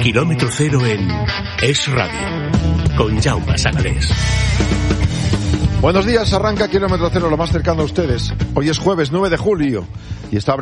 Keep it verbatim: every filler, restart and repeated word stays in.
Kilómetro cero en Es Radio, con Jaume Sagalés. Buenos días, arranca Kilómetro Cero, lo más cercano a ustedes. Hoy es jueves nueve de julio y está